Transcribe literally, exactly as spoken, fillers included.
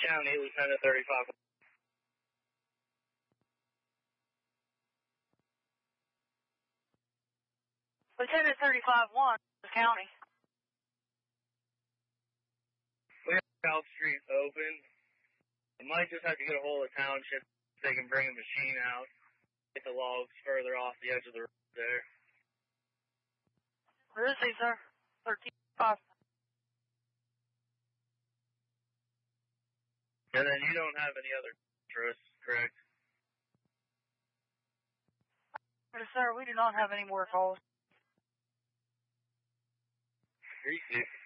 County, Lieutenant thirty-five. Lieutenant thirty-five one, County. We have South Street open. I might just have to get a hold of the township if they can bring a machine out. Get the logs further off the edge of the road there. Where is he, sir? thirteen-five. And then you don't have any other interests, correct? Sir, we do not have any more calls. Appreciate it.